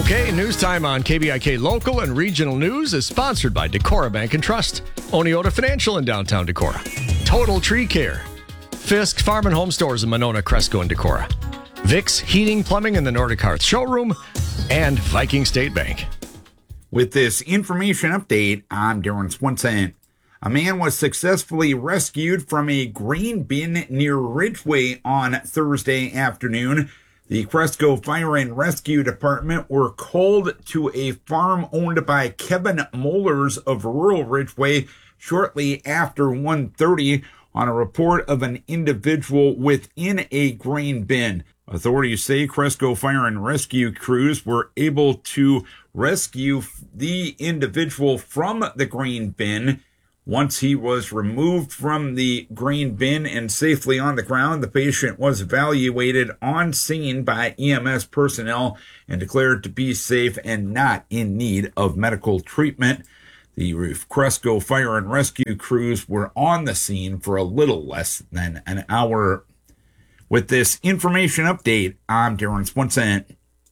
Okay, news time on KBIK Local and Regional News is sponsored by Decorah Bank and Trust, Oneota Financial in downtown Decorah, Total Tree Care, Fisk Farm and Home Stores in Monona, Cresco, and Decorah, Vic's Heating Plumbing in the Nordic Hearth Showroom, and Viking State Bank. With this information update, I'm Darren Swenson. A man was successfully rescued from a grain bin near Ridgeway on Thursday afternoon. The Cresco Fire and Rescue Department were called to a farm owned by Kevin Mollers of rural Ridgeway shortly after 1:30 on a report of an individual within a grain bin. Authorities say Cresco Fire and Rescue crews were able to rescue the individual from the grain bin. Once he was removed from the grain bin and safely on the ground, the patient was evaluated on scene by EMS personnel and declared to be safe and not in need of medical treatment. The Cresco Fire and Rescue crews were on the scene for a little less than an hour. With this information update, I'm Darren Swenson.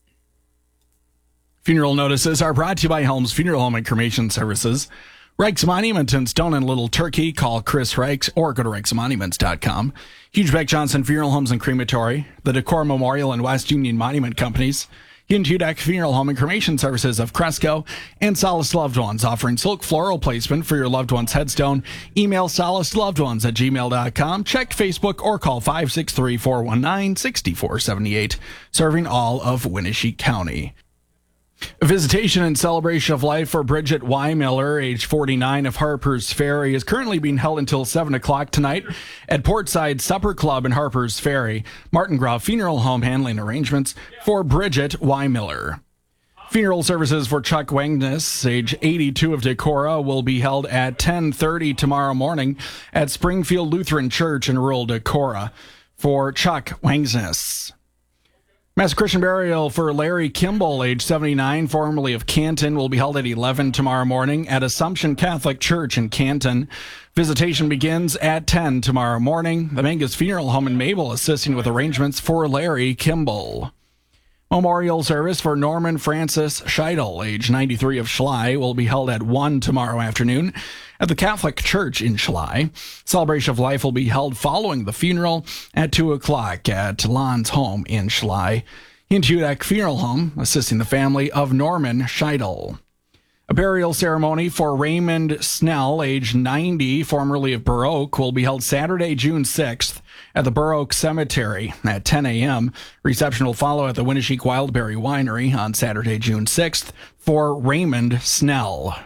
Funeral notices are brought to you by Helms Funeral Home and Cremation Services. Reichs Monument in Stone and Little Turkey. Call Chris Reichs or go to reichsmonuments.com. Hugebeck Johnson Funeral Homes and Crematory. The Decorah Memorial and West Union Monument Companies. Hudak Funeral Home and Cremation Services of Cresco. And Solace Loved Ones, offering silk floral placement for your loved one's headstone. Email solacelovedones@gmail.com. Check Facebook or call 563-419-6478. Serving all of Winnebago County. A visitation and celebration of life for Bridget Weimiller, age 49, of Harpers Ferry, is currently being held until 7 o'clock tonight at Portside Supper Club in Harpers Ferry. Martin Grau Funeral Home handling arrangements for Bridget Weimiller. Funeral services for Chuck Wangness, age 82, of Decorah, will be held at 10:30 tomorrow morning at Springfield Lutheran Church in rural Decorah for Chuck Wangness. Mass Christian burial for Larry Kimball, age 79, formerly of Canton, will be held at 11 tomorrow morning at Assumption Catholic Church in Canton. Visitation begins at 10 tomorrow morning. The Mangus Funeral Home in Mabel assisting with arrangements for Larry Kimball. Memorial service for Norman Francis Scheidel, age 93, of Schley, will be held at 1 tomorrow afternoon at the Catholic Church in Schley. Celebration of life will be held following the funeral at 2 o'clock at Lon's home in Schley. Hudak Funeral Home assisting the family of Norman Scheidel. A burial ceremony for Raymond Snell, age 90, formerly of Burr Oak, will be held Saturday, June 6th at the Burr Oak Cemetery at 10 a.m. Reception will follow at the Winnebago Wildberry Winery on Saturday, June 6th for Raymond Snell.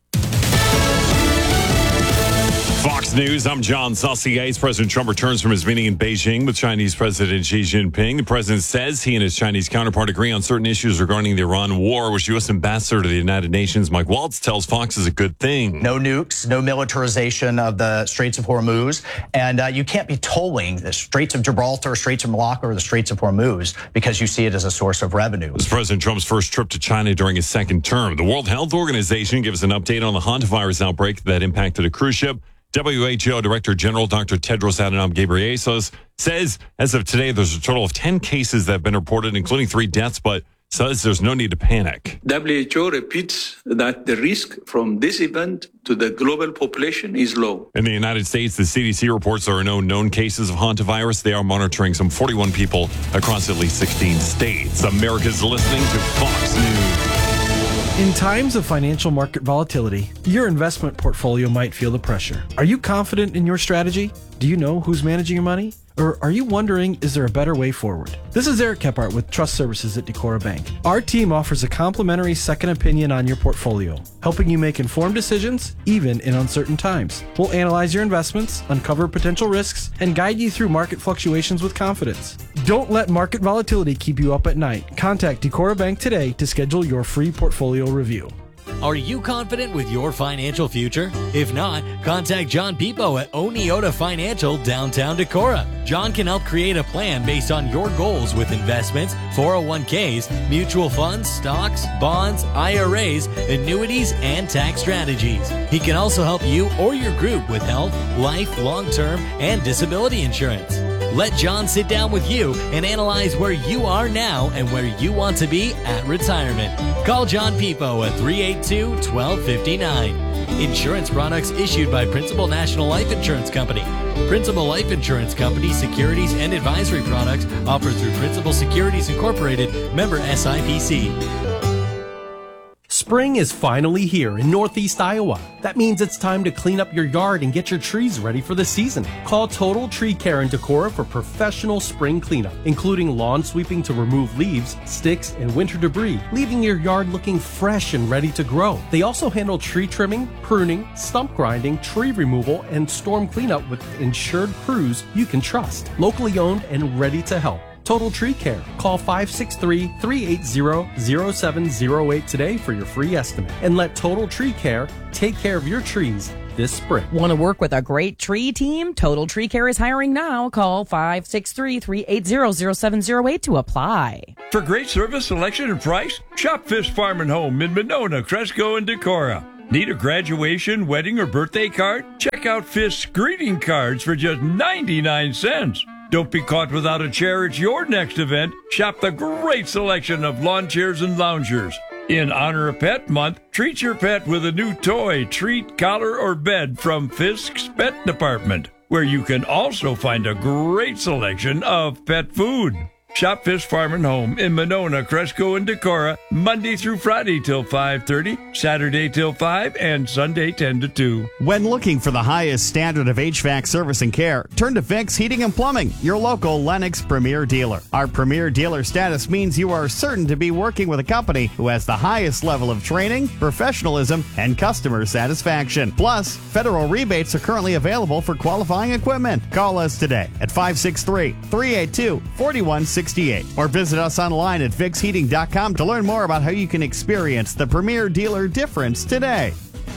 Fox News, I'm John Saucier. President Trump returns from his meeting in Beijing with Chinese President Xi Jinping. The president says he and his Chinese counterpart agree on certain issues regarding the Iran war, which U.S. Ambassador to the United Nations Mike Waltz tells Fox is a good thing. No nukes, no militarization of the Straits of Hormuz, and you can't be tolling the Straits of Gibraltar, Straits of Malacca, or the Straits of Hormuz because you see it as a source of revenue. This is President Trump's first trip to China during his second term. The World Health Organization gives an update on the hantavirus outbreak that impacted a cruise ship. WHO Director General Dr. Tedros Adhanom Ghebreyesus says as of today, there's a total of 10 cases that have been reported, including 3 deaths, but says there's no need to panic. WHO repeats that the risk from this event to the global population is low. In the United States, the CDC reports there are no known cases of hantavirus. They are monitoring some 41 people across at least 16 states. America's listening to Fox News. In times of financial market volatility, your investment portfolio might feel the pressure. Are you confident in your strategy? Do you know who's managing your money? Or are you wondering, is there a better way forward? This is Eric Kephart with Trust Services at Decorah Bank. Our team offers a complimentary second opinion on your portfolio, helping you make informed decisions, even in uncertain times. We'll analyze your investments, uncover potential risks, and guide you through market fluctuations with confidence. Don't let market volatility keep you up at night. Contact Decorah Bank today to schedule your free portfolio review. Are you confident with your financial future? If not, contact John Pipo at Oneota Financial, downtown Decorah. John can help create a plan based on your goals with investments, 401ks, mutual funds, stocks, bonds, IRAs, annuities, and tax strategies. He can also help you or your group with health, life, long-term, and disability insurance. Let John sit down with you and analyze where you are now and where you want to be at retirement. Call John Pipo at 382-1259. Insurance products issued by Principal National Life Insurance Company. Principal Life Insurance Company securities and advisory products offered through Principal Securities Incorporated, member SIPC. Spring is finally here in Northeast Iowa. That means it's time to clean up your yard and get your trees ready for the season. Call Total Tree Care in Decorah for professional spring cleanup, including lawn sweeping to remove leaves, sticks, and winter debris, leaving your yard looking fresh and ready to grow. They also handle tree trimming, pruning, stump grinding, tree removal, and storm cleanup with insured crews you can trust. Locally owned and ready to help. Total Tree Care. Call 563-380-0708 today for your free estimate. And let Total Tree Care take care of your trees this spring. Want to work with a great tree team? Total Tree Care is hiring now. Call 563-380-0708 to apply. For great service, selection, and price, shop Fisk Farm and Home in Monona, Cresco, and Decorah. Need a graduation, wedding, or birthday card? Check out Fisk's greeting cards for just 99 cents. Don't be caught without a chair at your next event. Shop the great selection of lawn chairs and loungers. In honor of Pet Month, treat your pet with a new toy, treat, collar, or bed from Fisk's Pet Department, where you can also find a great selection of pet food. Shop Fisk Farm and Home in Monona, Cresco, and Decorah, Monday through Friday till 5:30, Saturday till 5, and Sunday 10 to 2. When looking for the highest standard of HVAC service and care, turn to Vicks Heating and Plumbing, your local Lennox Premier Dealer. Our Premier Dealer status means you are certain to be working with a company who has the highest level of training, professionalism, and customer satisfaction. Plus, federal rebates are currently available for qualifying equipment. Call us today at 563-382-4168 or visit us online at VixHeating.com to learn more about how you can experience the Premier Dealer difference today.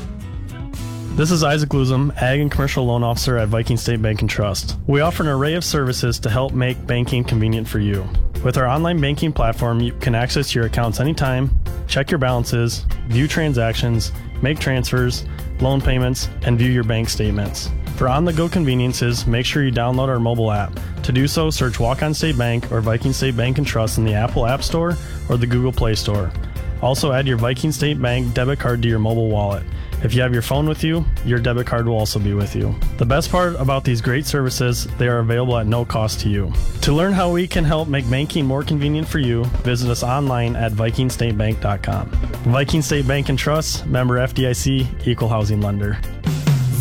This is Isaac Luzum, Ag and Commercial Loan Officer at Viking State Bank and Trust. We offer an array of services to help make banking convenient for you. With our online banking platform, you can access your accounts anytime, check your balances, view transactions, make transfers, loan payments, and view your bank statements. For on-the-go conveniences, make sure you download our mobile app. To do so, search Walk-On State Bank or Viking State Bank and Trust in the Apple App Store or the Google Play Store. Also, add your Viking State Bank debit card to your mobile wallet. If you have your phone with you, your debit card will also be with you. The best part about these great services, they are available at no cost to you. To learn how we can help make banking more convenient for you, visit us online at vikingstatebank.com. Viking State Bank and Trust, member FDIC, equal housing lender.